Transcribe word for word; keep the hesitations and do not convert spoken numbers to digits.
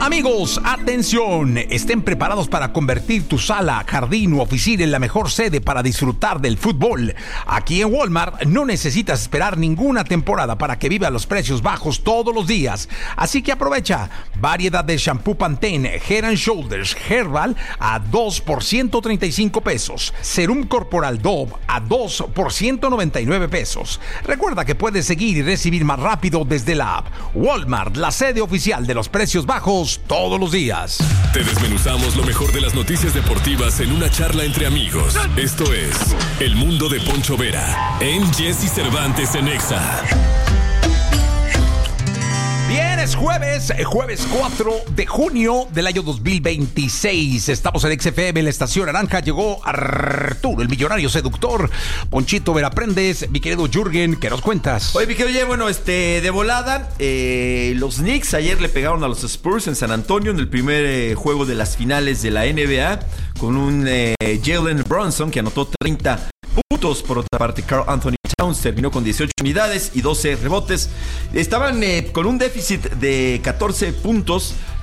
Amigos, atención, estén preparados para convertir tu sala, jardín u oficina en la mejor sede para disfrutar del fútbol. Aquí en Walmart no necesitas esperar ninguna temporada para que viva los precios bajos todos los días. Así que aprovecha. Variedad de shampoo Pantene, Head and Shoulders, Herbal a dos por ciento treinta y cinco pesos. Serum Corporal Dove a dos por ciento noventa y nueve pesos. Recuerda que puedes seguir y recibir más rápido desde la app. Walmart, la sede oficial de los precios bajos todos los días. Te desmenuzamos lo mejor de las noticias deportivas en una charla entre amigos. Esto es El Mundo de Poncho Vera en Jesse Cervantes en Exa. Bien, es jueves, jueves cuatro de junio del año dos mil veintiséis. Estamos en X F M, en la estación naranja. Llegó Arturo, el millonario seductor. Ponchito Veraprendes, mi querido Jürgen, ¿qué nos cuentas? Oye, mi querido, oye, bueno, este, de volada, eh, los Knicks ayer le pegaron a los Spurs en San Antonio en el primer eh, juego de las finales de la N B A con un eh, Jalen Brunson que anotó treinta puntos. Por otra parte, Karl Anthony Towns terminó con dieciocho unidades y doce rebotes. Estaban eh, con un déficit de catorce puntos